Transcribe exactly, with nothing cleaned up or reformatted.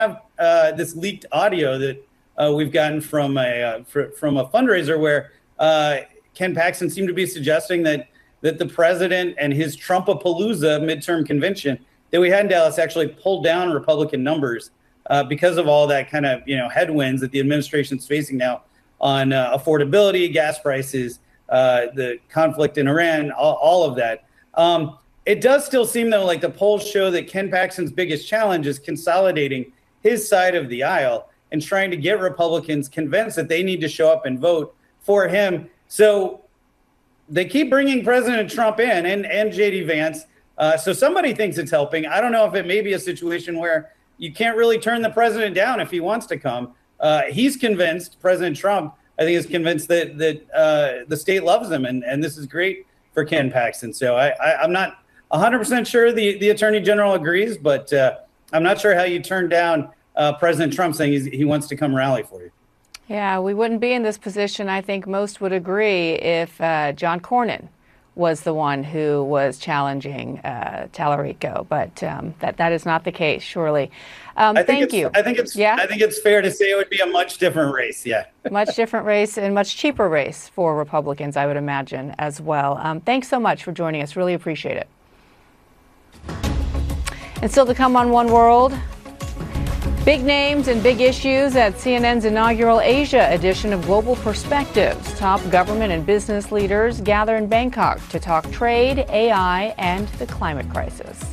have uh, this leaked audio that uh, we've gotten from a uh, fr- from a fundraiser where uh, Ken Paxton seemed to be suggesting that that the president and his Trumpapalooza midterm convention that we had in Dallas actually pulled down Republican numbers uh, because of all that kind of, you know, headwinds that the administration's facing now on uh, affordability, gas prices, uh, the conflict in Iran, all, all of that. Um, it does still seem, though, like the polls show that Ken Paxton's biggest challenge is consolidating his side of the aisle and trying to get Republicans convinced that they need to show up and vote for him. So they keep bringing President Trump in and, and J D Vance. Uh, so somebody thinks it's helping. I don't know if it may be a situation where you can't really turn the president down if he wants to come. Uh, he's convinced, President Trump, I think, is convinced that that uh, the state loves him, and, and this is great for Ken Paxton. So I, I, I'm not one hundred percent sure the, the Attorney General agrees, but uh, I'm not sure how you turn down uh, President Trump saying he's, he wants to come rally for you. Yeah, we wouldn't be in this position, I think most would agree, if uh, John Cornyn was the one who was challenging uh, Tallarico, but um, that that is not the case, surely. Um, I think thank it's, you. I think it's. Yeah? I think it's fair to say it would be a much different race. Yeah. Much different race and much cheaper race for Republicans, I would imagine, as well. Um, thanks so much for joining us. Really appreciate it. And still to come on One World. Big names and big issues at C N N's inaugural Asia edition of Global Perspectives. Top government and business leaders gather in Bangkok to talk trade, A I, and the climate crisis.